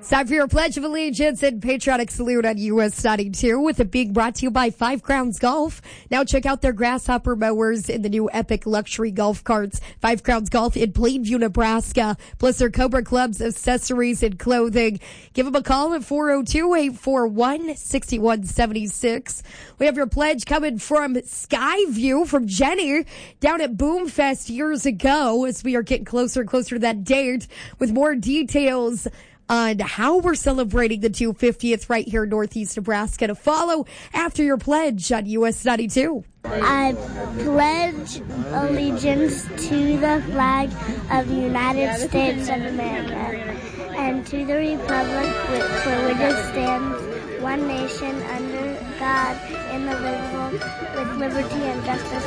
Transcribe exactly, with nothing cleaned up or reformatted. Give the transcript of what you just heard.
It's time for your Pledge of Allegiance and Patriotic Salute on U S ninety-two, with it being brought to you by Five Crowns Golf. Now check out their Grasshopper mowers in the new Epic Luxury Golf Carts. Five Crowns Golf in Plainview, Nebraska. Plus their Cobra Clubs, accessories, and clothing. Give them a call at four oh two, eight four one, six one seven six. We have your pledge coming from Skyview, from Jenny, down at Boomfest years ago, as we are getting closer and closer to that date, with more details on how we're celebrating the two hundred fiftieth right here in Northeast Nebraska. To follow after your pledge on U S ninety-two. I pledge allegiance to the flag of the United States of America and to the republic for which it stands, one nation under God, indivisible, with liberty and justice